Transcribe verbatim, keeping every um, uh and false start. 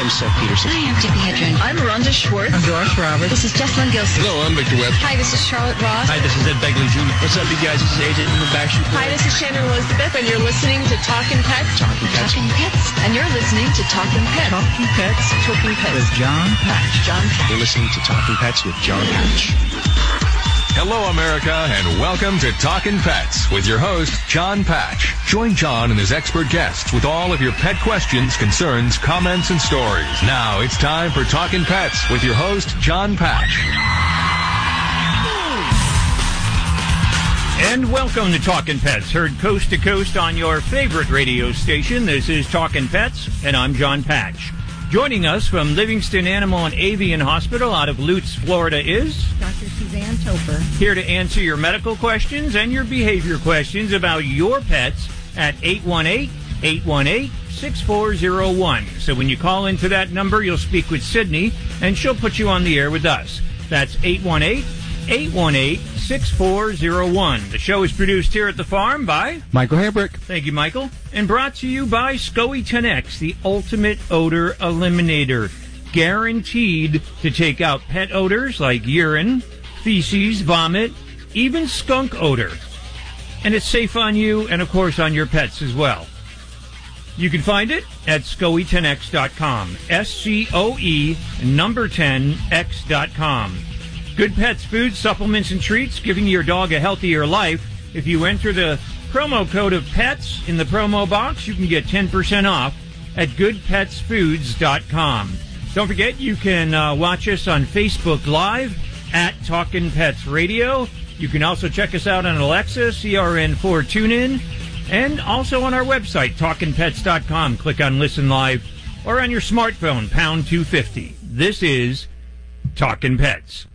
I'm Seth Peterson. Hi, I'm Debbie Hedren. I'm Rhonda Schwartz. I'm Doris Roberts. This is Jessalyn Gilson. Hello, I'm Victor Webb. Hi, this is Charlotte Ross. Hi, this is Ed Begley Junior What's up, you guys? This is A J from the Backstreet Boys. Hi, this is Shannon Elizabeth, and you're listening to Talkin' Pets. Talkin' Pets. Talking Pets. And you're listening to Talkin' Pets. Talking Pets. Talkin' Pets. With John Patch. John Patch. You're listening to Talkin' Pets with John Patch. Hello, America, and welcome to Talkin' Pets with your host, John Patch. Join John and his expert guests with all of your pet questions, concerns, comments, and stories. Now it's time for Talkin' Pets with your host, John Patch. And welcome to Talkin' Pets, heard coast to coast on your favorite radio station. This is Talkin' Pets, and I'm John Patch. Joining us from Livingston Animal and Avian Hospital out of Lutz, Florida is Doctor Suzanne Topher. Here to answer your medical questions and your behavior questions about your pets at eight one eight, eight one eight, six four zero one. So when you call into that number, you'll speak with Sydney, and she'll put you on the air with us. That's eight one eight, eight one eight, six four zero one. The show is produced here at the farm by Michael Hambrick. Thank you, Michael. And brought to you by SCOE ten X, the ultimate odor eliminator. Guaranteed to take out pet odors like urine, feces, vomit, even skunk odor. And it's safe on you and, of course, on your pets as well. You can find it at scoe ten x dot com. S C O E number ten X dot com. Good Pets food, supplements, and treats, giving your dog a healthier life. If you enter the promo code of PETS in the promo box, you can get ten percent off at good pets foods dot com. Don't forget, you can uh, watch us on Facebook Live at Talkin' Pets Radio. You can also check us out on Alexa, C R N four TuneIn, and also on our website, talkin pets dot com. Click on Listen Live, or on your smartphone, pound two fifty. This is Talkin' Pets.